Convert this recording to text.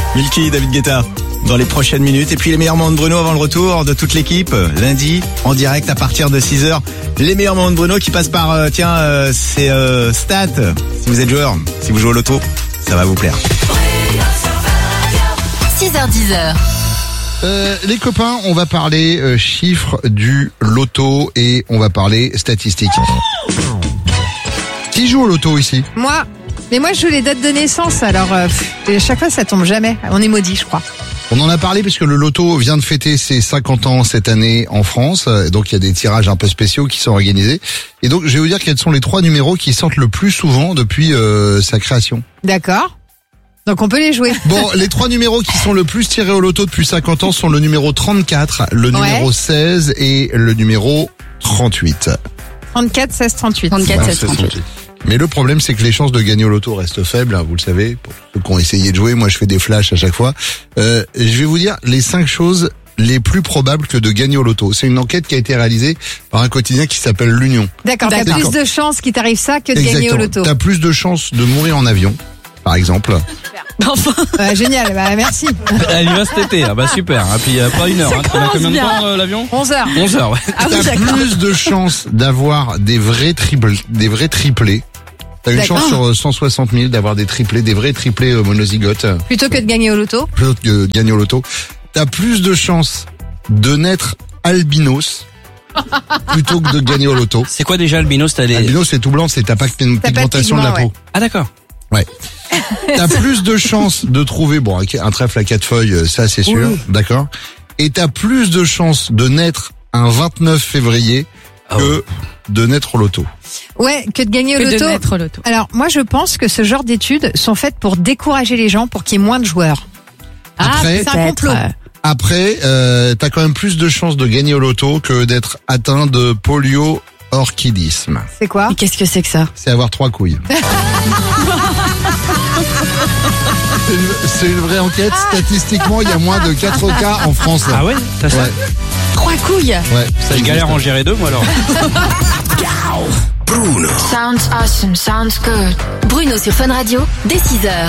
Milky, David Guetta, dans les prochaines minutes. Et puis les meilleurs moments de Bruno avant le retour de toute l'équipe. Lundi, en direct à partir de 6h. Les meilleurs moments de Bruno qui passent par, c'est Stat. Si vous êtes joueur, si vous jouez au loto, ça va vous plaire. 6h-10h. Les copains, on va parler chiffres du loto et on va parler statistiques. Qui joue au loto ici? Moi. Mais moi, je joue les dates de naissance, alors à chaque fois, ça tombe jamais. On est maudit, je crois. On en a parlé parce que le loto vient de fêter ses 50 ans cette année en France. Donc, il y a des tirages un peu spéciaux qui sont organisés. Et donc, je vais vous dire quels sont les 3 numéros qui sortent le plus souvent depuis sa création. D'accord. Donc, on peut les jouer. Bon, les 3 numéros qui sont le plus tirés au loto depuis 50 ans sont le numéro 34, le numéro 16 et le numéro 38. 34, 16, 38. 34, 16, 38. Mais le problème, c'est que les chances de gagner au loto restent faibles, hein, vous le savez. Pour ceux qui ont essayé de jouer, moi je fais des flashs à chaque fois. Je vais vous dire les 5 choses les plus probables que de gagner au loto. C'est une enquête qui a été réalisée par un quotidien qui s'appelle l'Union. D'accord, t'as plus de chances qu'il t'arrive ça que de gagner au loto. T'as plus de chances de mourir en avion, par exemple. Enfin. Génial, merci. Elle y va cet été, super. Et puis pas une heure. Tu as combien de temps l'avion? 11h. 11h, ouais. T'as plus de chances d'avoir des vrais triplés. T'as une chance sur 160 000 d'avoir des vrais triplés monozygotes. Plutôt que de gagner au loto. Plutôt que de gagner au loto. T'as plus de chances de naître albinos plutôt que de gagner au loto. C'est quoi déjà albinos? Albinos, c'est tout blanc, t'as pas de pigmentation de la peau. Ah d'accord. Ouais. T'as plus de chances de trouver, un trèfle à 4 feuilles, ça c'est sûr, d'accord. Et t'as plus de chances de naître un 29 février que de naître au loto. Ouais, que de gagner au loto. Alors, moi je pense que ce genre d'études sont faites pour décourager les gens, pour qu'il y ait moins de joueurs. Après, c'est un complot. Après, t'as quand même plus de chances de gagner au loto que d'être atteint de polio-orchidisme. C'est quoi? Mais qu'est-ce que c'est que ça? C'est avoir 3 couilles. C'est une vraie enquête. Statistiquement, il y a moins de 4 cas en France. Ah ouais? T'as ça? 3 couilles. Ouais. Ça je galère à en gérer 2, moi alors. Bruno. Sounds awesome, sounds good. Bruno sur Fun Radio, dès 6h.